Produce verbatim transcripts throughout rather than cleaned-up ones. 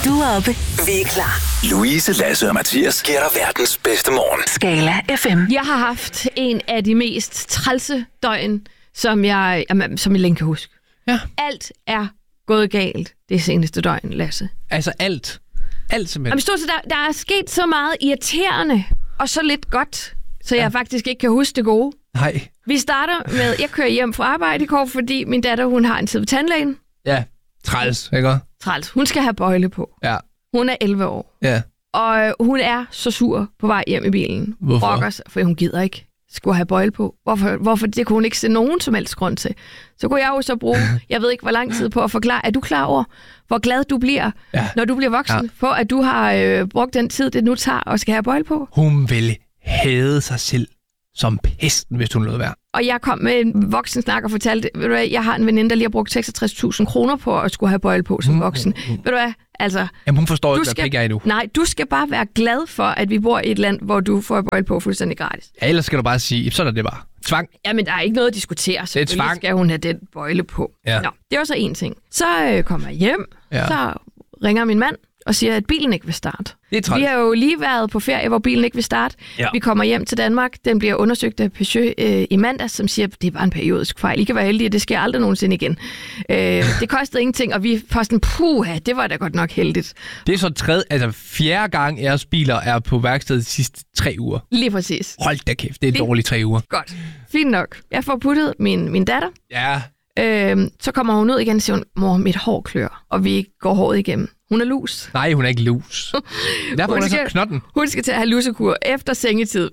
Du er oppe, vi er klar. Louise, Lasse og Mathias giver dig verdens bedste morgen. Skala F M. Jeg har haft en af de mest trælse døgn, som jeg, jamen, som jeg længe kan huske. Ja. Alt er gået galt det seneste døgn, Lasse. Altså alt. Alt simpelthen. Jamen, stort set, der, der er sket så meget irriterende og så lidt godt, så jeg ja. faktisk ikke kan huske det gode. Nej. Vi starter med, jeg kører hjem fra arbejde i går, fordi min datter, hun har en tid ved tandlægen. Ja. Træls, ikke? Træls. Hun skal have bøjle på. Ja. Hun er elleve år. Ja. Og hun er så sur på vej hjem i bilen. Hvorfor? Rockers, for hun gider ikke skulle have bøjle på. Hvorfor? Hvorfor? Det kunne hun ikke se nogen som helst grund til. Så kunne jeg jo så bruge, jeg ved ikke hvor lang tid på at forklare. Er du klar over, hvor glad du bliver, ja. når du bliver voksen, ja. for at du har øh, brugt den tid, det nu tager og skal have bøjle på? Hun vil hade sig selv som pesten, hvis hun lød være. Og jeg kom med en voksen snak og fortalte, ved du hvad, jeg har en veninde, der lige har brugt seksogtres tusind kroner på at skulle have bøjle på som voksen. Mm, mm, mm. Ved du hvad, altså... Jamen hun forstår ikke, hvad penge er endnu. Nej, du skal bare være glad for, at vi bor i et land, hvor du får bøjle på fuldstændig gratis. Ja, ellers skal du bare sige, sådan er det bare. Tvang. Jamen, der er ikke noget at diskutere, så tvang. skal hun have den bøjle på. Ja. Nå, det var så en ting. Så øh, kommer jeg hjem, ja. så ringer min mand og siger, at bilen ikke vil starte. Det er vi har jo lige været på ferie, hvor bilen ikke vil starte. Ja. Vi kommer hjem til Danmark. Den bliver undersøgt af Peugeot øh, i mandags, som siger, at det var en periodisk fejl. I kan være heldige, det sker aldrig nogensinde igen. Øh, det kostede ingenting, og vi får sådan, puha, det var da godt nok heldigt. Det er så tredje, altså fjerde gang, jeres biler er på værkstedet de sidste tre uger. Lige præcis. Hold da kæft, det er lige... dårligt tre uger. Godt. Fint nok. Jeg får puttet min, min datter. Ja. Øh, så kommer hun ud igen og siger, mor, mit hår klør, og vi går håret igennem. Hun er lus. Nej, hun er ikke lus. Derfor hun er så knotten. Hun skal til at have lusekur efter sengetid.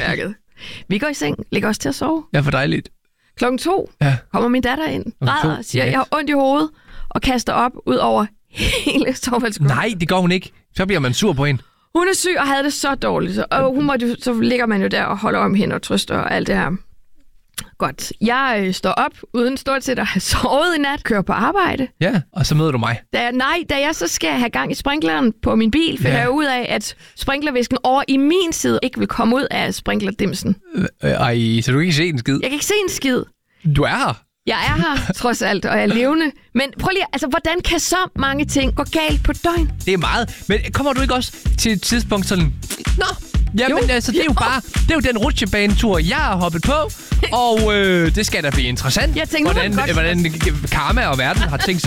Vi går i seng, ligger os til at sove. Ja, for dejligt. Klokken to ja. kommer min datter ind, græder, siger, jeg har ondt i hovedet, og kaster op ud over hele soverværelsesgulvet. Nej, det går hun ikke. Så bliver man sur på hende. Hun er syg og havde det så dårligt. Og hun måtte, så ligger man jo der og holder om hende og trøster og alt det her. Godt. Jeg øh, står op, uden stort set at have sovet i nat, kører på arbejde. Ja, og så møder du mig. Da jeg, nej, da jeg så skal have gang i sprinkleren på min bil, finder ja. jeg ud af, at sprinklervæsken over i min side ikke vil komme ud af sprinklerdimsen. Øh, ej, så du kan ikke se en skid? Jeg kan ikke se en skid. Du er her. Jeg er her, trods alt, og jeg er levende. Men prøv lige, altså, hvordan kan så mange ting gå galt på døgn? Det er meget. Men kommer du ikke også til et tidspunkt sådan... Nå, jamen, jo, altså, det er jo, jo bare... Det er jo den rutsjebanetur, jeg har hoppet på. Og øh, det skal da blive interessant, jeg tænker, hvordan, hvordan karma og verden har tænkt